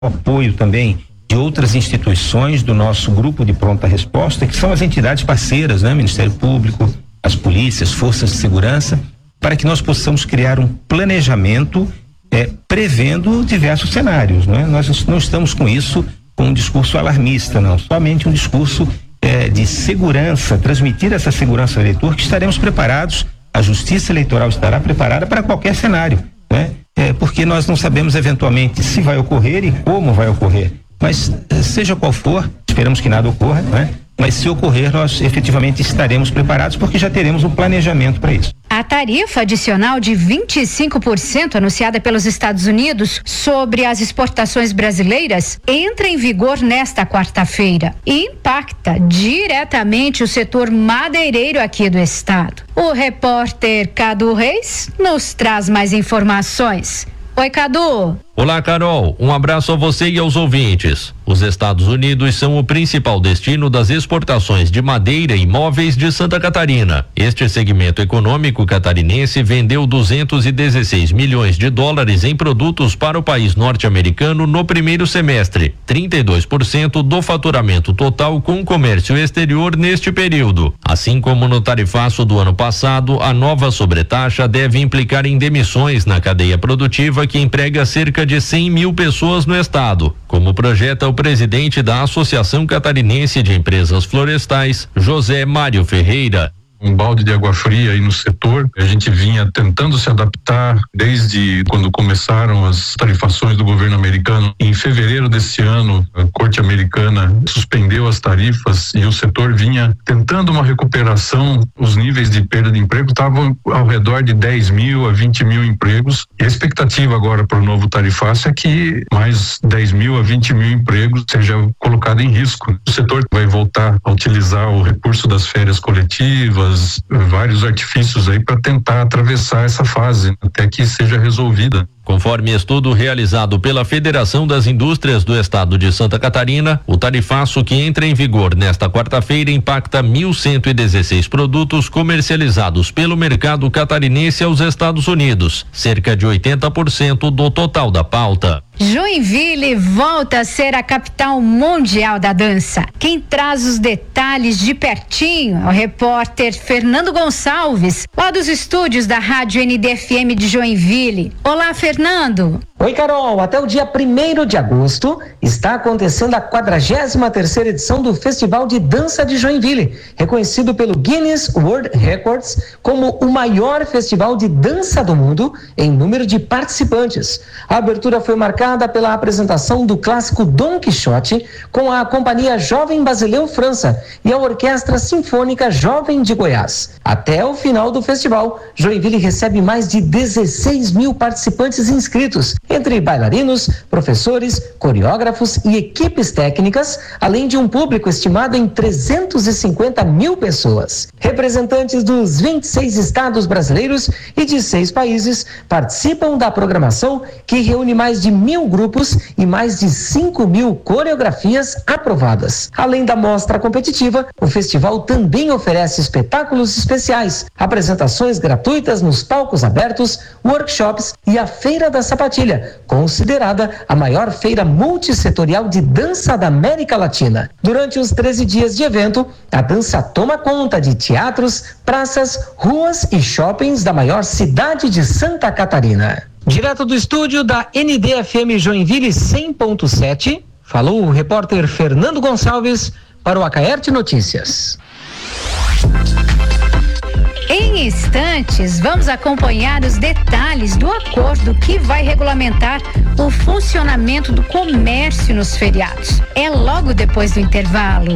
apoio também de outras instituições do nosso grupo de pronta resposta, que são as entidades parceiras, né? Ministério Público, as polícias, forças de segurança, para que nós possamos criar um planejamento prevendo diversos cenários, não é? Nós não estamos com isso com um discurso alarmista, não, somente um discurso de segurança, transmitir essa segurança ao eleitor, que estaremos preparados, a Justiça Eleitoral estará preparada para qualquer cenário, né? Porque nós não sabemos eventualmente se vai ocorrer e como vai ocorrer, mas seja qual for, esperamos que nada ocorra, né? Mas se ocorrer, nós efetivamente estaremos preparados, porque já teremos um planejamento para isso. A tarifa adicional de 25% anunciada pelos Estados Unidos sobre as exportações brasileiras entra em vigor nesta quarta-feira e impacta diretamente o setor madeireiro aqui do estado. O repórter Cadu Reis nos traz mais informações. Oi, Cadu. Olá, Carol. Um abraço a você e aos ouvintes. Os Estados Unidos são o principal destino das exportações de madeira e móveis de Santa Catarina. Este segmento econômico catarinense vendeu 216 milhões de dólares em produtos para o país norte-americano no primeiro semestre, 32% do faturamento total com o comércio exterior neste período. Assim como no tarifaço do ano passado, a nova sobretaxa deve implicar em demissões na cadeia produtiva que emprega cerca de 100 mil pessoas no estado, como projeta o presidente da Associação Catarinense de Empresas Florestais, José Mário Ferreira. Um balde de água fria aí no setor. A gente vinha tentando se adaptar desde quando começaram as tarifações do governo americano. Em fevereiro desse ano, a Corte Americana suspendeu as tarifas e o setor vinha tentando uma recuperação. Os níveis de perda de emprego estavam ao redor de 10 mil a 20 mil empregos. E a expectativa agora para o novo tarifaço é que mais 10 mil a 20 mil empregos seja colocado em risco. O setor vai voltar a utilizar o recurso das férias coletivas, vários artifícios aí para tentar atravessar essa fase até que seja resolvida. Conforme estudo realizado pela Federação das Indústrias do Estado de Santa Catarina, o tarifaço que entra em vigor nesta quarta-feira impacta 1.116 produtos comercializados pelo mercado catarinense aos Estados Unidos, cerca de 80% do total da pauta. Joinville volta a ser a capital mundial da dança. Quem traz os detalhes de pertinho é o repórter Fernando Gonçalves, lá dos estúdios da Rádio NDFM de Joinville. Olá, Fernando. Oi, Carol. Até o dia 1º de agosto está acontecendo a 43ª edição do Festival de Dança de Joinville, reconhecido pelo Guinness World Records como o maior festival de dança do mundo em número de participantes. A abertura foi marcada pela apresentação do clássico Dom Quixote com a Companhia Jovem Basileu França e a Orquestra Sinfônica Jovem de Goiás. Até o final do festival, Joinville recebe mais de 16 mil participantes inscritos, entre bailarinos, professores, coreógrafos e equipes técnicas, além de um público estimado em 350 mil pessoas. Representantes dos 26 estados brasileiros e de 6 países participam da programação, que reúne mais de 1.000 grupos e mais de 5 mil coreografias aprovadas. Além da mostra competitiva, o festival também oferece espetáculos especiais, apresentações gratuitas nos palcos abertos, workshops e a Feira da Sapatilha, considerada a maior feira multissetorial de dança da América Latina. Durante os 13 dias de evento, a dança toma conta de teatros, praças, ruas e shoppings da maior cidade de Santa Catarina. Direto do estúdio da NDFM Joinville 100.7, falou o repórter Fernando Gonçalves para o Acaerte Notícias. Em instantes, vamos acompanhar os detalhes do acordo que vai regulamentar o funcionamento do comércio nos feriados. É logo depois do intervalo.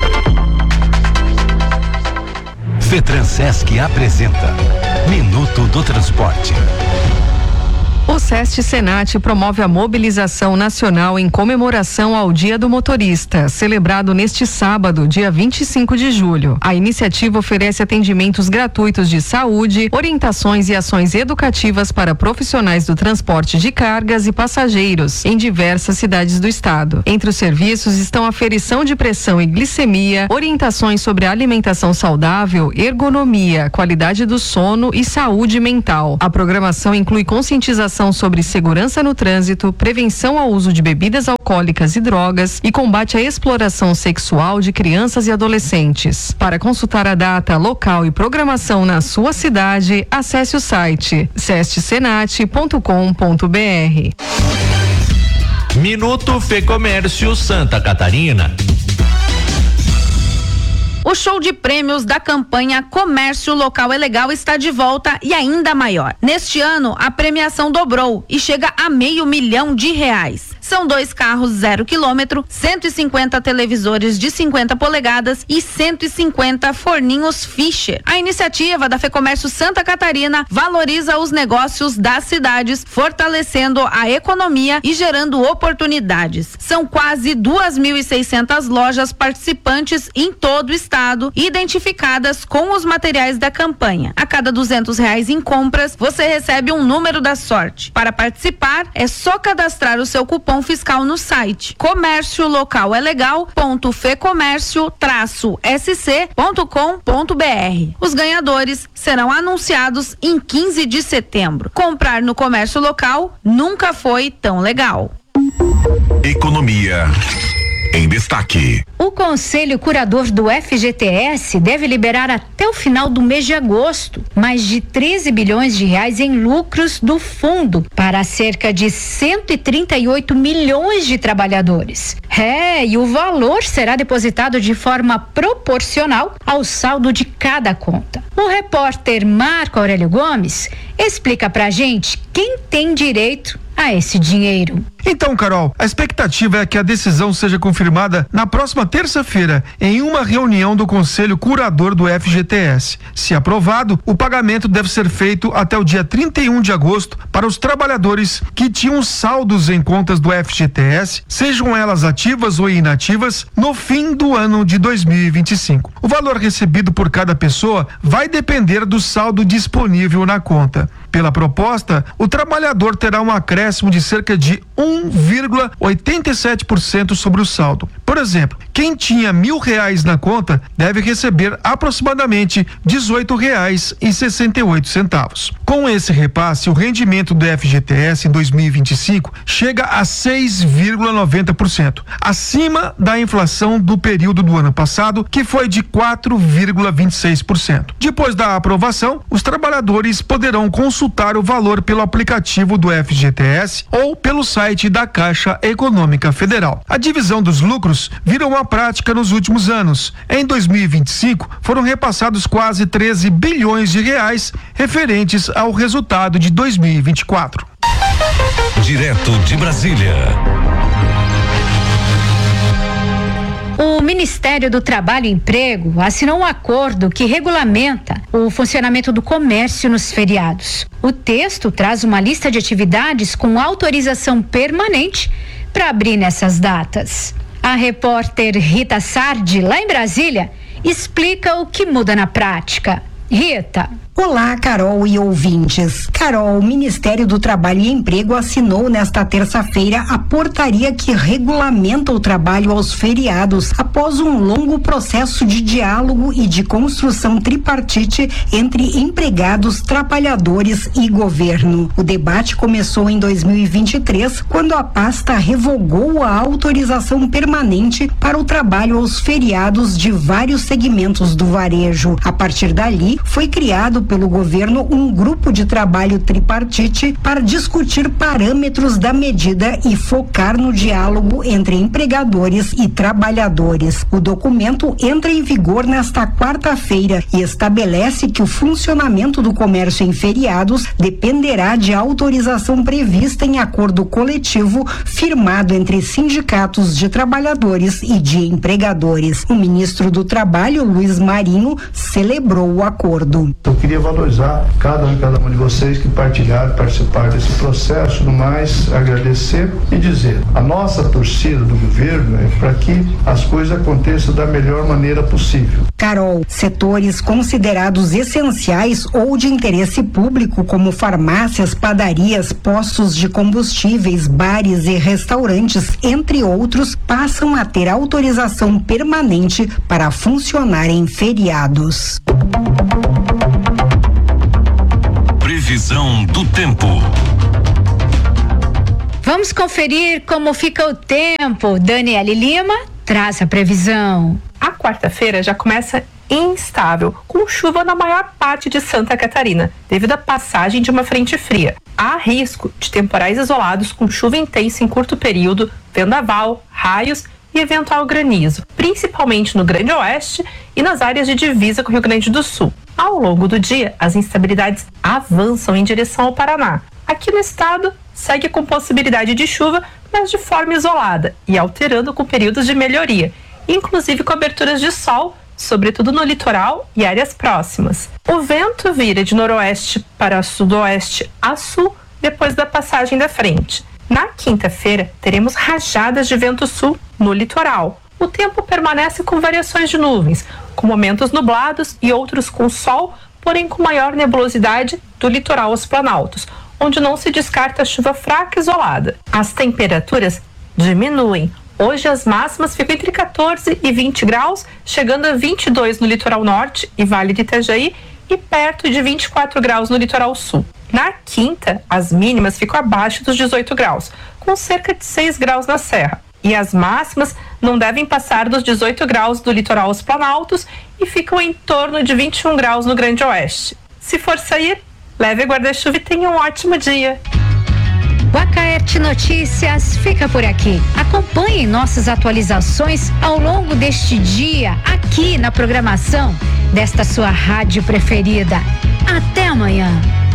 FETRANSESC apresenta Minuto do Transporte. O SEST Senat promove a mobilização nacional em comemoração ao Dia do Motorista, celebrado neste sábado, dia 25 de julho. A iniciativa oferece atendimentos gratuitos de saúde, orientações e ações educativas para profissionais do transporte de cargas e passageiros em diversas cidades do estado. Entre os serviços estão aferição de pressão e glicemia, orientações sobre alimentação saudável, ergonomia, qualidade do sono e saúde mental. A programação inclui conscientização informação sobre segurança no trânsito, prevenção ao uso de bebidas alcoólicas e drogas e combate à exploração sexual de crianças e adolescentes. Para consultar a data, local e programação na sua cidade, acesse o site sestsenat.com.br. Minuto Fecomércio Santa Catarina. O show de prêmios da campanha Comércio Local é Legal está de volta e ainda maior. Neste ano, a premiação dobrou e chega a R$500 mil. São 2 carros 0 km, 150 televisores de 50 polegadas e 150 forninhos Fischer. A iniciativa da Fecomércio Santa Catarina valoriza os negócios das cidades, fortalecendo a economia e gerando oportunidades. São quase 2.600 lojas participantes em todo o estado, identificadas com os materiais da campanha. A cada R$200 em compras, você recebe um número da sorte. Para participar, é só cadastrar o seu cupom fiscal no site comérciolocalegal.fecomércio-sc.com.br. Os ganhadores serão anunciados em 15 de setembro. Comprar no comércio local nunca foi tão legal. Economia em destaque. O Conselho Curador do FGTS deve liberar até o final do mês de agosto mais de 13 bilhões de reais em lucros do fundo para cerca de 138 milhões de trabalhadores. E o valor será depositado de forma proporcional ao saldo de cada conta. O repórter Marco Aurélio Gomes explica pra gente quem tem direito a esse dinheiro. Então, Carol, a expectativa é que a decisão seja confirmada na próxima terça-feira, em uma reunião do Conselho Curador do FGTS. Se aprovado, o pagamento deve ser feito até o dia 31 de agosto para os trabalhadores que tinham saldos em contas do FGTS, sejam elas ativas ou inativas, no fim do ano de 2025. O valor recebido por cada pessoa vai depender do saldo disponível na conta. Pela proposta, o trabalhador terá um acréscimo de cerca de 1,87% sobre o saldo. Por exemplo, quem tinha R$1.000 na conta deve receber aproximadamente R$18,68. Com esse repasse, o rendimento do FGTS em 2025 chega a 6,90%, acima da inflação do período do ano passado, que foi de 4,26%. Depois da aprovação, os trabalhadores poderão consultar o valor pelo aplicativo do FGTS ou pelo site da Caixa Econômica Federal. A divisão dos lucros virou uma prática nos últimos anos. Em 2025, foram repassados quase 13 bilhões de reais referentes ao resultado de 2024. Direto de Brasília. O Ministério do Trabalho e Emprego assinou um acordo que regulamenta o funcionamento do comércio nos feriados. O texto traz uma lista de atividades com autorização permanente para abrir nessas datas. A repórter Rita Sardi, lá em Brasília, explica o que muda na prática. Rita. Olá, Carol e ouvintes. Carol, o Ministério do Trabalho e Emprego assinou nesta terça-feira a portaria que regulamenta o trabalho aos feriados após um longo processo de diálogo e de construção tripartite entre empregados, trabalhadores e governo. O debate começou em 2023, quando a pasta revogou a autorização permanente para o trabalho aos feriados de vários segmentos do varejo. A partir dali, foi criado pelo governo um grupo de trabalho tripartite para discutir parâmetros da medida e focar no diálogo entre empregadores e trabalhadores. O documento entra em vigor nesta quarta-feira e estabelece que o funcionamento do comércio em feriados dependerá de autorização prevista em acordo coletivo firmado entre sindicatos de trabalhadores e de empregadores. O ministro do Trabalho, Luiz Marinho, celebrou o acordo. Eu queria valorizar cada um de vocês que participaram desse processo, no mais agradecer e dizer, a nossa torcida do governo é para que as coisas aconteçam da melhor maneira possível. Carol, setores considerados essenciais ou de interesse público, como farmácias, padarias, postos de combustíveis, bares e restaurantes, entre outros, passam a ter autorização permanente para funcionar em feriados. Previsão do tempo. Vamos conferir como fica o tempo. Daniele Lima traz a previsão. A quarta-feira já começa instável, com chuva na maior parte de Santa Catarina, devido à passagem de uma frente fria. Há risco de temporais isolados com chuva intensa em curto período, vendaval, raios e eventual granizo, principalmente no Grande Oeste e nas áreas de divisa com o Rio Grande do Sul. Ao longo do dia, as instabilidades avançam em direção ao Paraná. Aqui no estado, segue com possibilidade de chuva, mas de forma isolada e alterando com períodos de melhoria, inclusive coberturas de sol, sobretudo no litoral e áreas próximas. O vento vira de noroeste para sudoeste a sul depois da passagem da frente. Na quinta-feira, teremos rajadas de vento sul no litoral. O tempo permanece com variações de nuvens, com momentos nublados e outros com sol, porém com maior nebulosidade do litoral aos planaltos, onde não se descarta chuva fraca isolada. As temperaturas diminuem. Hoje as máximas ficam entre 14 e 20 graus, chegando a 22 no litoral norte e Vale do Itajaí e perto de 24 graus no litoral sul. Na quinta, as mínimas ficam abaixo dos 18 graus, com cerca de 6 graus na serra. E as máximas não devem passar dos 18 graus do litoral aos planaltos e ficam em torno de 21 graus no Grande Oeste. Se for sair, leve guarda-chuva e tenha um ótimo dia. O Acaerte Notícias fica por aqui. Acompanhe nossas atualizações ao longo deste dia, aqui na programação desta sua rádio preferida. Até amanhã.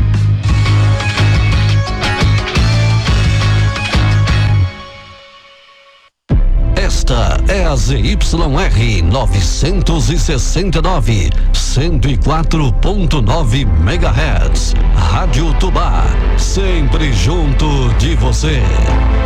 Esta é a ZYR 969, 104.9 MHz. Rádio Tubá, sempre junto de você.